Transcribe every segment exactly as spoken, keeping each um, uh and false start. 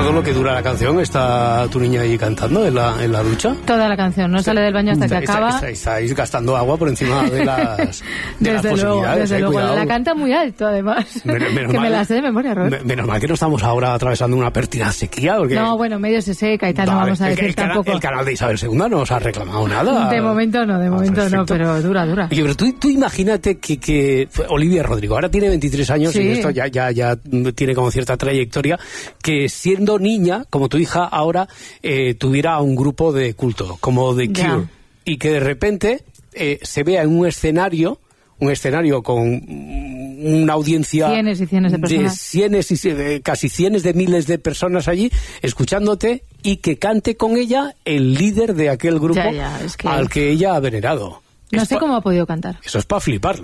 todo lo que dura la canción está tu niña ahí cantando en la, en la ducha. Toda la canción, no sí. sale del baño hasta que está, acaba. Está, estáis gastando agua por encima de las, de desde las luego, posibilidades. Desde eh, luego, cuidado. La canta muy alto además. Men- menos que mal, me la sé de memoria, Robert. Menos mal que no estamos ahora atravesando una pertinaz sequía. Porque... No, bueno, medio se seca y tal, vale, no vamos a el, decir el, tampoco. Canal, el canal de Isabel segunda no os ha reclamado nada. De momento no, de momento ah, no, pero dura, dura. Oye, pero tú, tú imagínate que, que Olivia Rodrigo ahora tiene veintitrés años sí. y esto ya, ya, ya tiene como cierta trayectoria, que siendo niña, como tu hija ahora, eh, tuviera un grupo de culto, como The Cure, ya. y que de repente eh, se vea en un escenario, un escenario con una audiencia cienes y cienes de personas, de cienes y de, casi cienes de miles de personas allí escuchándote, y que cante con ella el líder de aquel grupo ya, ya, es que... al que ella ha venerado. No es sé pa... cómo ha podido cantar. Eso es para fliparlo.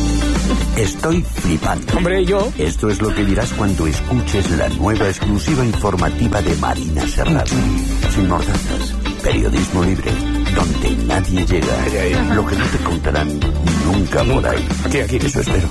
Estoy flipando. Hombre, yo... Esto es lo que dirás cuando escuches la nueva exclusiva informativa de Marina Serrano. Sin mordazas, periodismo libre, donde nadie llega. Lo que no te contarán nunca por ahí. Aquí, aquí. Eso espero.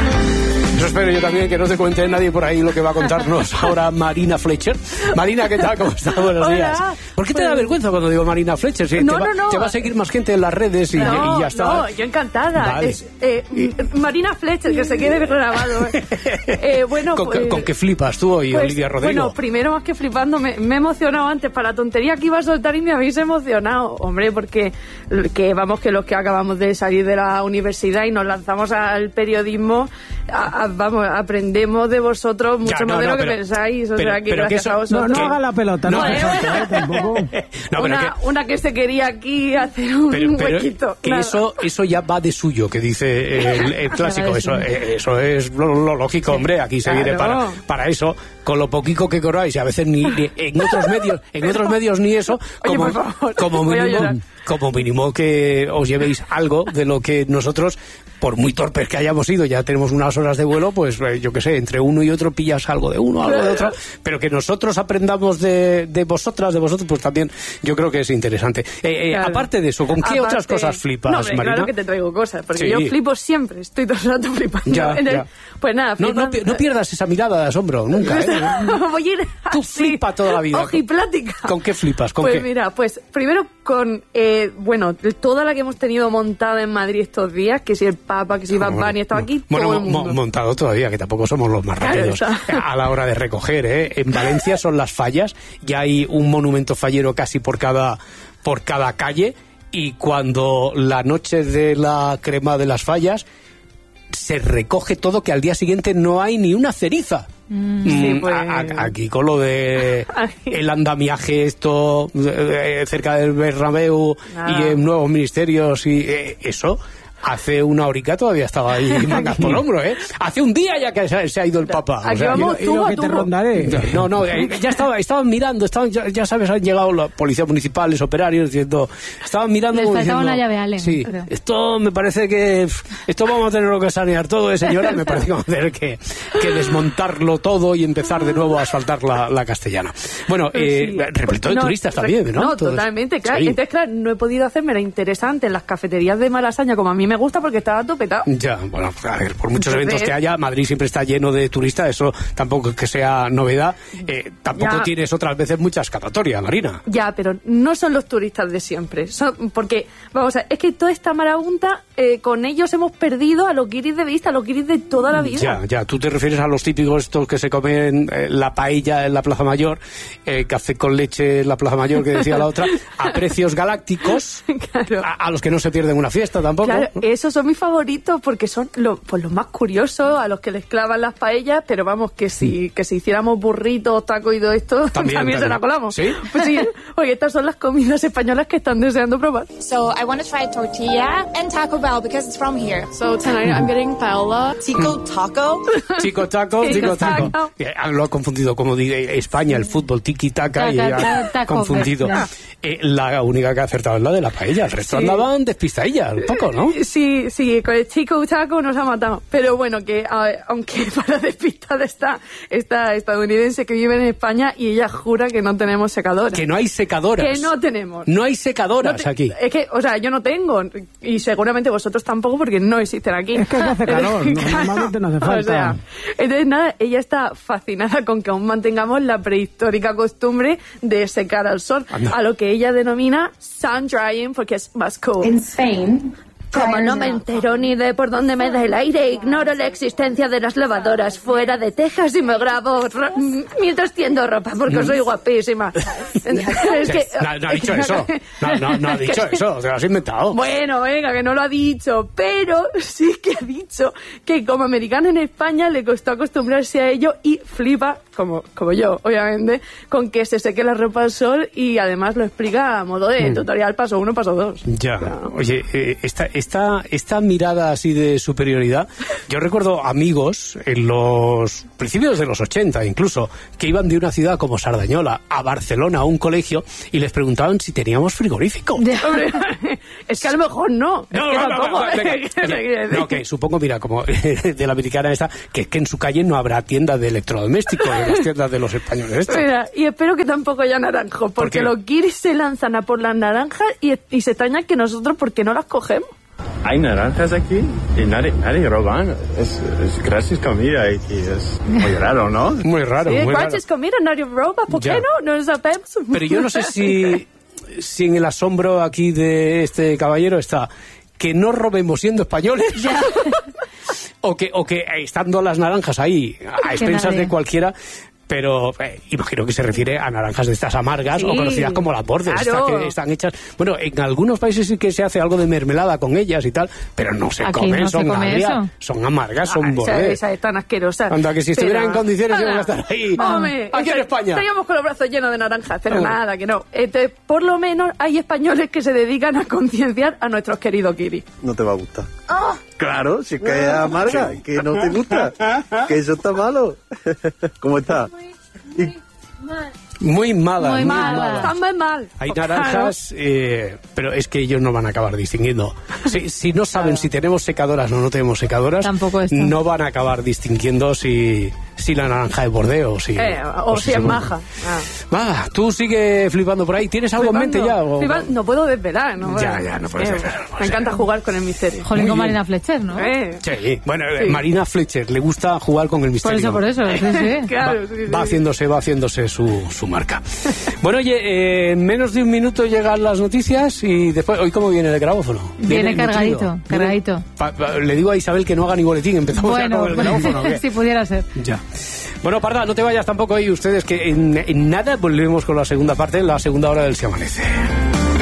Eso espero yo también, que no te cuente nadie por ahí lo que va a contarnos ahora Marina Fletcher. Marina, ¿qué tal? ¿Cómo estás? Buenos Hola. días. ¿Por qué te da vergüenza cuando digo Marina Fletcher? ¿Sí? No, te, va, no, no. te va a seguir más gente en las redes y, no, y ya está. No, yo encantada. Vale. Es, eh, Marina Fletcher, que se quede grabado. Eh, bueno, ¿Con, pues, ¿Con qué flipas tú hoy, pues, Olivia Rodrigo? Bueno, primero, más que flipando, me, me he emocionado antes para la tontería que iba a soltar y me habéis emocionado. Hombre, porque que vamos, que los que acabamos de salir de la universidad y nos lanzamos al periodismo, a, a, vamos, aprendemos de vosotros mucho Ya, no, más de no, lo que pero, pensáis. O pero, sea, que pero gracias que eso, a vosotros. No, no haga la pelota, no. No, no, no, tampoco. No, pero una, que, una que se quería aquí hacer un pero, pero huequito. que Nada. eso, eso ya va de suyo, que dice el, el clásico. Eso, eso es lo, lo lógico, hombre. Aquí se Claro. viene para, para eso. Con lo poquito que cobráis, y a veces ni, ni en otros medios, en otros medios ni eso, Oye, como, por favor, como voy a mínimo, llorar. como mínimo que os llevéis algo de lo que nosotros, por muy torpes que hayamos ido, ya tenemos unas horas de vuelo, pues eh, yo qué sé, entre uno y otro pillas algo de uno, algo de otro, pero que nosotros aprendamos de, de vosotras, de vosotros, pues también yo creo que es interesante. Eh, eh, Claro. Aparte de eso, ¿con qué Aparte- otras cosas flipas, no, hombre, Marina? Claro que te traigo cosas, porque Sí. yo flipo siempre, estoy todo el rato flipando. Ya, En el- ya. Pues nada, No, no, flipando. pi- no pierdas esa mirada de asombro, nunca, ¿eh? Voy a ir Tú así, flipa toda la vida. ojiplática. ¿Con qué flipas? ¿Con pues qué? mira, pues primero con, eh, bueno, toda la que hemos tenido montada en Madrid estos días, que si el Papa, que si Bad Bunny, estaba aquí Bueno, todo el mo- mundo. montado todavía, que tampoco somos los más Claro, rápidos exacto. a la hora de recoger, ¿eh? En Valencia son las fallas, ya hay un monumento fallero casi por cada, por cada calle, y cuando la noche de la crema de las fallas se recoge todo, que al día siguiente no hay ni una ceriza. Mm, sí, Mm, pues- a- a- aquí con lo de el andamiaje esto eh, cerca del Bernabéu Ah. y en nuevos ministerios y eh, eso hace una horica todavía estaba ahí mangas por hombro, ¿eh? Hace un día ya que se, se ha ido el Papa. Aquí vamos Y tubo lo a que te tubo. rondaré. No, no, eh, ya estaba, estaban mirando, estaban, ya, ya sabes, han llegado las policías municipales, operarios, diciendo, estaban mirando Les como faltaba diciendo, una llave Allen, sí, creo. esto me parece que, pf, esto vamos a tener que sanear todo, ¿eh, señora? Me parece que vamos a tener que, que desmontarlo todo y empezar de nuevo a asfaltar la, la castellana. Bueno, eh, Sí. repleto de No, turistas re- también, ¿no? No, Todos- totalmente, claro. Sí. Entonces, claro, no he podido hacerme la interesante en las cafeterías de Malasaña como a mí me gusta porque estaba topetado. Ya, bueno, a ver, por muchos Entonces- eventos que haya, Madrid siempre está lleno de turistas, eso tampoco es que sea novedad, eh, tampoco Ya. tienes otras veces mucha escapatoria, Marina. Ya, pero no son los turistas de siempre. Son, porque, vamos a ver, es que toda esta marabunta, eh, con ellos hemos perdido a los guiris de vista, a los guiris de toda la vida. Ya, ya, tú te refieres a los típicos estos que se comen eh, la paella en la Plaza Mayor, eh, café con leche en la Plaza Mayor, que decía la otra, a precios galácticos, Claro. a, a los que no se pierden una fiesta tampoco. Claro, esos son mis favoritos porque son lo, pues los más curiosos, a los que les clavan las paellas, pero vamos, que si, que si hiciéramos burritos, tacos y todo esto, También, también, se también. la colamos. ¿Sí? Pues sí, porque estas son las comidas españolas que están deseando probar. So I want to try tortilla and Taco Bell because it's from here. So tonight I'm getting paella. Tico taco. Chico taco, Chico chico taco. taco. Eh, ah, Lo ha confundido, como dice España, el fútbol, tiki taka, y Taca, ha ta- taco, confundido. ya. Eh, la única que ha acertado es la de la paella, el resto Sí. andaban despistadillas, un poco, ¿no? sí, sí, con el chico Taco nos ha matado. Pero bueno, que a, aunque para despistar está esta estadounidense que vive en España y ella jura que no tenemos secadoras. Que no hay secadoras. Que no tenemos. No hay secadoras No te- aquí. Es que, o sea, yo no tengo, y seguramente vosotros tampoco, porque no existen aquí. Es que aquí hace calor, no- normalmente no hace falta. O sea, entonces nada, ella está fascinada con que aún mantengamos la prehistórica costumbre de secar al sol, Anda. a lo que ella denomina sun drying, porque es más cool. In Spain, Como no me entero ni de por dónde me da el aire, ignoro la existencia de las lavadoras fuera de Texas y me grabo ro- mientras tiendo ropa porque soy guapísima. Es que- no, no ha dicho eso. No, no, no ha dicho eso. Te lo has inventado. Bueno, venga, que no lo ha dicho, pero sí que ha dicho que como americano en España le costó acostumbrarse a ello y flipa, como, como yo, obviamente, con que se seque la ropa al sol y además lo explica a modo de tutorial paso uno, paso dos. Ya, oye, eh, esta, esta, esta mirada así de superioridad, yo recuerdo amigos en los principios de los ochenta incluso, que iban de una ciudad como Sardañola a Barcelona a un colegio y les preguntaban si teníamos frigorífico. Hombre, es que a lo mejor no, es No, que no, no, tampoco. no, venga, ¿Qué te oye, quiero decir? no, que supongo, mira, como de la americana esta, que es que en su calle no habrá tienda de electrodomésticos, de las tiendas de los españoles estos. Mira, y espero que tampoco haya naranjos, ¿Por porque qué? los guiris se lanzan a por las naranjas y, y se extrañan que nosotros, ¿por qué no las cogemos? Hay naranjas aquí y nadie, nadie roban. Es, es gratis comida y, y es muy raro, ¿no? Muy raro, Sí, muy raro. gratis comida, nadie roba, ¿por Ya. qué no? No lo sabemos. Pero yo no sé si, si en el asombro aquí de este caballero está que no robemos siendo españoles o que o que eh, estando las naranjas ahí a expensas nadie. de cualquiera. Pero eh, imagino que se refiere a naranjas de estas amargas Sí, o conocidas como las bordes, claro. estas que están hechas. Bueno, en algunos países sí que se hace algo de mermelada con ellas y tal, pero no se Aquí comen, no se son come agrias, eso. son amargas, son Ah, esa, bordes. esa es tan asquerosa. Anda, que si estuvieran Pero- en condiciones Anda. iban a estar ahí. Hombre, Aquí en estar- España. Estaríamos con los brazos llenos de naranjas, pero Hombre. nada, que no. Entonces, por lo menos hay españoles que se dedican a concienciar a nuestros queridos guiris. No te va a gustar. Claro, si es que es amarga, que no te gusta, que eso está malo. ¿Cómo está? Y- Muy mala, Muy muy mala. mala. Están muy mal. Hay Claro. naranjas, eh, pero es que ellos no van a acabar distinguiendo. Si, si no saben si tenemos secadoras o no tenemos secadoras, Tampoco esto. no van a acabar distinguiendo si, si la naranja es bordeo o si, Eh, o si es según. maja. Ah. Va, tú sigue flipando por ahí. ¿Tienes algo en mente ya? o- Flipando. No puedo desvelar, ¿no? Ya, ya, no puedes Eh, desvelar, no Me sé. encanta jugar con el misterio. Jolín Muy con bien. Marina Fletcher, ¿no? Eh, Sí, bueno, eh, Sí. Marina Fletcher le gusta jugar con el Por misterio. eso, por eso, sí, sí. claro, va, sí, sí. va haciéndose, va haciéndose su, su marca. Bueno, oye, eh, en menos de un minuto llegan las noticias y después, ¿hoy cómo viene el grabófono? Viene cargadito, nutrido? cargadito. Pa- pa- le digo a Isabel que no haga ni boletín, empezamos ya Bueno, con el grabófono. ¿o qué? si pudiera ser. Ya. Bueno, Parda, no te vayas tampoco ahí ustedes, que en, en nada volvemos con la segunda parte, la segunda hora del Se Amanece.